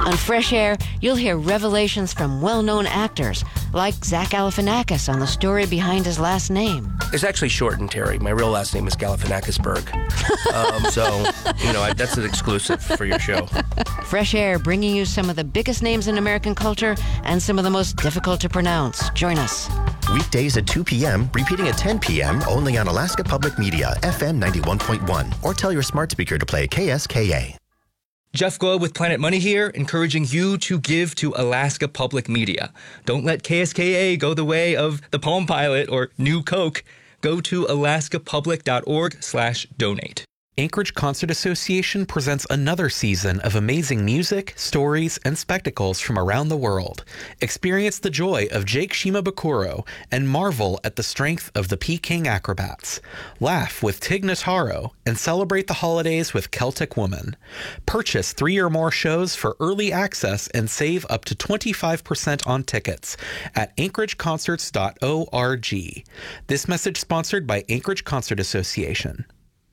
On Fresh Air, you'll hear revelations from well-known actors, like Zach Galifianakis on the story behind his last name. It's actually shortened, Terry. My real last name is Galifianakisberg. That's an exclusive for your show. Fresh Air, bringing you some of the biggest names in American culture and some of the most difficult to pronounce. Join us. Weekdays at 2 p.m., repeating at 10 p.m. only on Alaska Public Media, FM 91.1. Or tell your smart speaker to play KSKA. Jeff Globe with Planet Money here, encouraging you to give to Alaska Public Media. Don't let KSKA go the way of the Palm Pilot or New Coke. Go to alaskapublic.org/donate. Anchorage Concert Association presents another season of amazing music, stories, and spectacles from around the world. Experience the joy of Jake Shimabukuro and marvel at the strength of the Peking Acrobats. Laugh with Tig Notaro and celebrate the holidays with Celtic Woman. Purchase 3 or more shows for early access and save up to 25% on tickets at anchorageconcerts.org. This message sponsored by Anchorage Concert Association.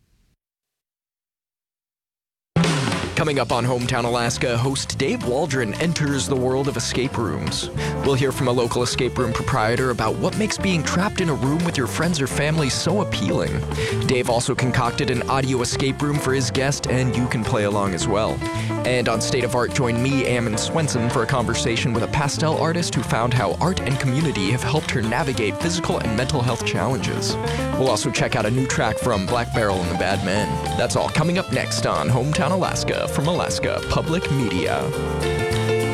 Coming up on Hometown Alaska, host Dave Waldron enters the world of escape rooms. We'll hear from a local escape room proprietor about what makes being trapped in a room with your friends or family so appealing. Dave also concocted an audio escape room for his guest, and you can play along as well. And on State of Art, join me, Ammon Swenson, for a conversation with a pastel artist who found how art and community have helped her navigate physical and mental health challenges. We'll also check out a new track from Black Barrel and the Bad Men. That's all coming up next on Hometown Alaska from Alaska Public Media.